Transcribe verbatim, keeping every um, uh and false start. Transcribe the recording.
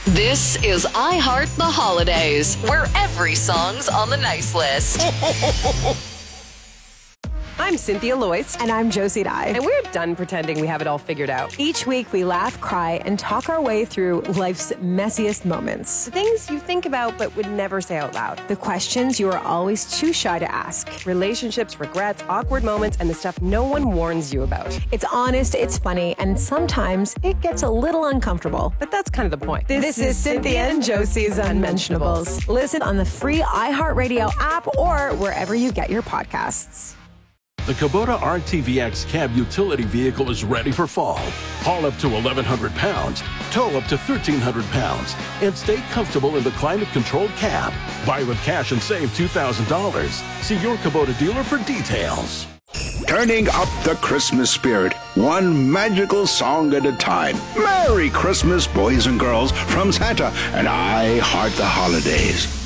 This is I Heart the Holidays, where every song's on the nice list. I'm Cynthia Loyce. And I'm Josie Dye. And we're done pretending we have it all figured out. Each week we laugh, cry, and talk our way through life's messiest moments. The things you think about but would never say out loud. The questions you are always too shy to ask. Relationships, regrets, awkward moments, and the stuff no one warns you about. It's honest, it's funny, and sometimes it gets a little uncomfortable. But that's kind of the point. This, this is Cynthia and Josie's Unmentionables. Listen on the free iHeartRadio app or wherever you get your podcasts. The Kubota R T V X cab utility vehicle is ready for fall. Haul up to eleven hundred pounds, tow up to thirteen hundred pounds, and stay comfortable in the climate-controlled cab. Buy with cash and save two thousand dollars. See your Kubota dealer for details. Turning up the Christmas spirit, one magical song at a time. Merry Christmas, boys and girls, from Santa and I Heart the Holidays.